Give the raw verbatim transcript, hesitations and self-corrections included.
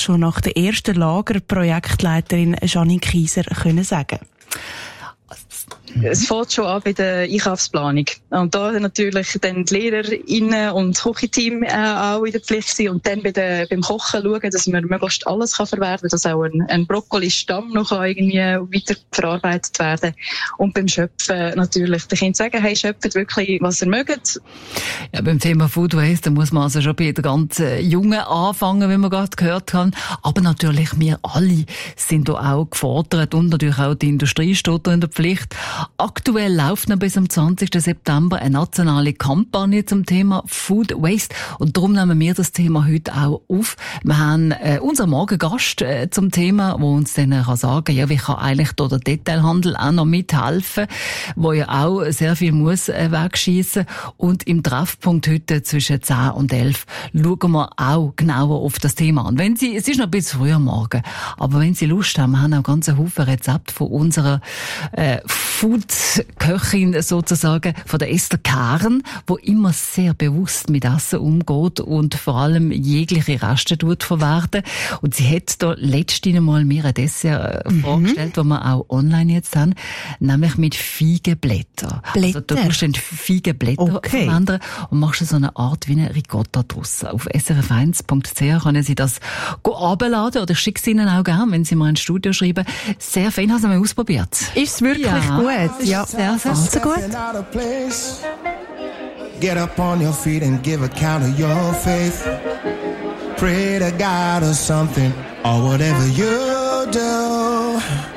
schon nach der ersten Lagerprojektleiterin Janine Kieser können sagen? Es fängt schon an bei der Einkaufsplanung. Und da natürlich dann die LehrerInnen und das Küchenteam äh, auch in der Pflicht sind. Und dann bei der, beim Kochen schauen, dass man möglichst alles kann verwerten kann, dass auch ein, ein Brokkoli-Stamm noch kann irgendwie weiter verarbeitet werden. Und beim Schöpfen natürlich den Kindern sagen, hey, schöpft wirklich, was ihr mögt. Ja, beim Thema Food Waste, da muss man also schon bei der ganz Jungen anfangen, wie man gerade gehört haben. Aber natürlich, wir alle sind da auch gefordert und natürlich auch die Industrie steht da in der Pflicht. Aktuell läuft noch bis zum zwanzigsten September eine nationale Kampagne zum Thema Food Waste und darum nehmen wir das Thema heute auch auf. Wir haben äh, unseren Morgengast äh, zum Thema, wo uns dann äh, kann sagen, ja, wie kann eigentlich da der Detailhandel auch noch mithelfen, wo ja auch sehr viel muss äh, wegschiessen. Und im Treffpunkt heute zwischen zehn und elf schauen wir auch genauer auf das Thema an. Wenn Sie, es ist noch ein bisschen früh am Morgen, aber wenn Sie Lust haben, wir haben auch ganz einen Haufen Rezepte von unserer äh, Food-Köchin sozusagen, von der Esther Karen, wo immer sehr bewusst mit Essen umgeht und vor allem jegliche Reste tut verwerten. Und sie hat da letztens mal mir ein Dessert mhm. vorgestellt, das wir auch online jetzt haben, nämlich mit Feigenblättern. Blätter? Also du musst dann Feigenblätter okay. verwenden und machst so eine Art wie eine Ricotta draus. Auf s r f eins punkt c h können Sie das herunterladen oder ich schicke es Ihnen auch gerne, wenn Sie mal ins Studio schreiben. Sehr fein, haben Sie mal ausprobiert. Ist es wirklich ja. gut? Ja, sehr, sehr, sehr gut. Get up on your feet and give account of your faith. Pray to God or something, or whatever you do.